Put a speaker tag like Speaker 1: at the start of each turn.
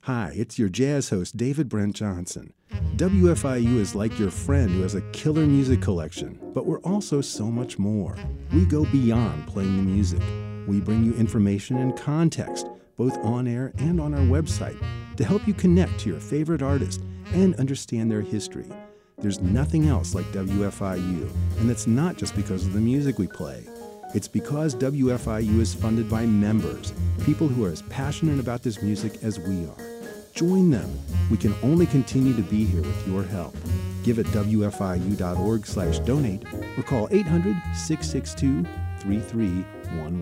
Speaker 1: Hi, it's your jazz host, David Brent Johnson. WFIU is like your friend who has a killer music collection, but we're also so much more. We go beyond playing the music. We bring you information and context, both on air and on our website, to help you connect to your favorite artist and understand their history. There's nothing else like WFIU, and that's not just because of the music we play. It's because WFIU is funded by members, people who are as passionate about this music as we are. Join them. We can only continue to be here with your help. Give at wfiu.org/donate or call 800-662-3311.